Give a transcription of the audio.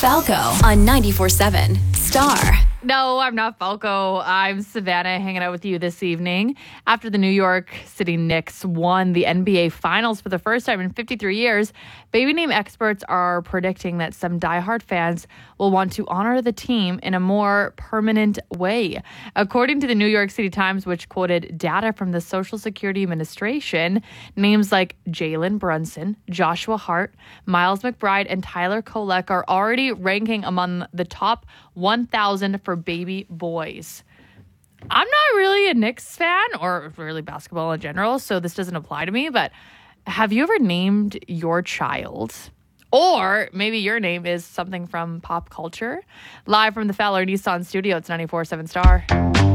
Falco on 94.7 Star. No, I'm not Falco. I'm Savannah hanging out with you this evening. After the New York City Knicks won the NBA Finals for the first time in 53 years, baby name experts are predicting that some diehard fans will want to honor the team in a more permanent way. According to the New York City Times, which quoted data from the Social Security Administration, names like Jalen Brunson, Joshua Hart, Miles McBride, and Tyler Kolek are already ranking among the top 1,000 for baby boys. I'm not really a Knicks fan or really basketball in general, so this doesn't apply to me, but have you ever named your child? Or maybe your name is something from pop culture? Live from the Fowler Nissan studio, it's 94.7 Star.